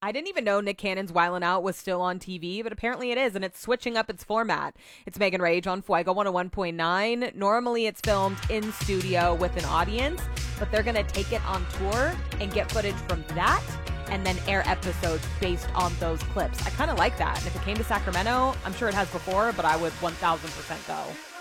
I didn't even know Nick Cannon's Wildin' Out was still on TV, but apparently it is, and it's switching up its format. It's Megan Rage on Fuego 101.9. Normally it's filmed in studio with an audience, but they're going to take it on tour and get footage from that and then air episodes based on those clips. I kind of like that. And if it came to Sacramento, I'm sure it has before, but I would 1,000% go.